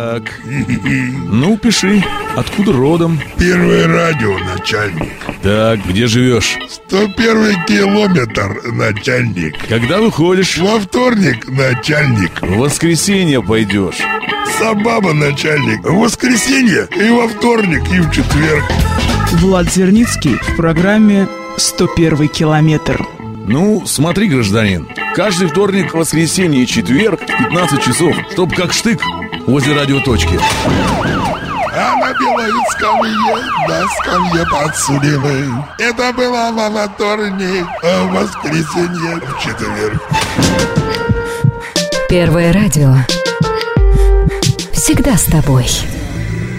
Так. Ну, пиши. Откуда родом? Первое радио, начальник. Так, где живешь? 101 километр, начальник. Когда выходишь? Во вторник, начальник. В воскресенье пойдешь. Собаба, начальник. В воскресенье и во вторник, и в четверг. Влад Зерницкий в программе «101 километр». Ну, смотри, гражданин, каждый вторник, воскресенье и четверг в 15 часов, чтоб как штык возле радиоточки. А на белой скамье, на скамье подсудимый. Это было во вторник, а в воскресенье в четверг. Первое радио. Всегда с тобой.